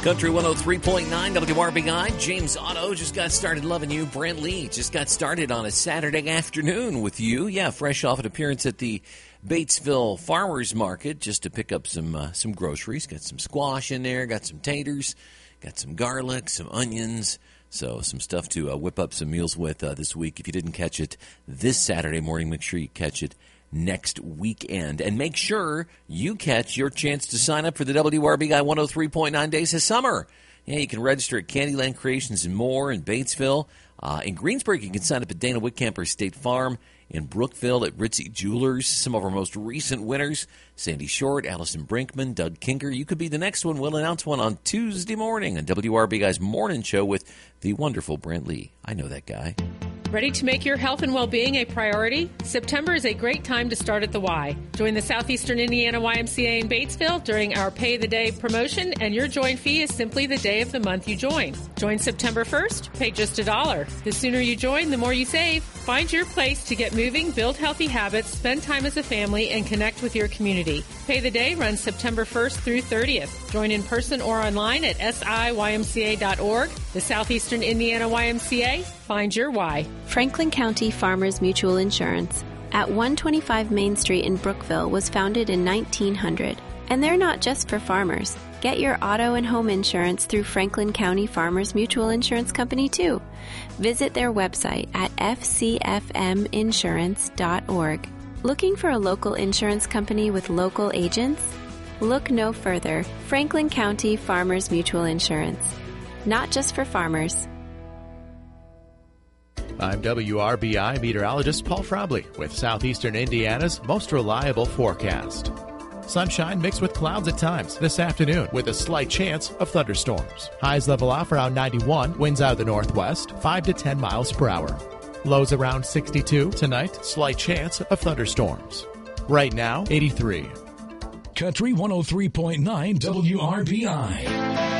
Country 103.9 WRBI. James Otto just got started loving you. Brent Lee just got started on a Saturday afternoon with you. Yeah, fresh off an appearance at the Batesville Farmers Market just to pick up some groceries. Got some squash in there, got some taters, got some garlic, some onions. So some stuff to whip up some meals with this week. If you didn't catch it this Saturday morning, make sure you catch it next weekend. And make sure you catch your chance to sign up for the WRBI 103.9 Days of Summer. Yeah, you can register at Candyland Creations and more in Batesville. In Greensburg, you can sign up at Dana Whitcamper State Farm. In Brookville at Ritzy Jewelers. Some of our most recent winners, Sandy Short, Allison Brinkman, Doug Kinker. You could be the next one. We'll announce one on Tuesday morning on WRBI's Morning Show with the wonderful Brent Lee. I know that guy. Ready to make your health and well-being a priority? September is a great time to start at the Y. Join the Southeastern Indiana YMCA in Batesville during our Pay the Day promotion, and your join fee is simply the day of the month you join. Join September 1st, pay just $1. The sooner you join, the more you save. Find your place to get moving, build healthy habits, spend time as a family, and connect with your community. Pay the Day runs September 1st through 30th. Join in person or online at siymca.org. The Southeastern Indiana YMCA. Find your why. Franklin County Farmers Mutual Insurance at 125 Main Street in Brookville was founded in 1900. And they're not just for farmers. Get your auto and home insurance through Franklin County Farmers Mutual Insurance Company, too. Visit their website at fcfminsurance.org. Looking for a local insurance company with local agents? Look no further. Franklin County Farmers Mutual Insurance. Not just for farmers. I'm WRBI meteorologist Paul Frobley with Southeastern Indiana's most reliable forecast. Sunshine mixed with clouds at times this afternoon with a slight chance of thunderstorms. Highs level off around 91, winds out of the northwest, 5 to 10 miles per hour. Lows around 62 tonight, slight chance of thunderstorms. Right now, 83. Country 103.9 WRBI.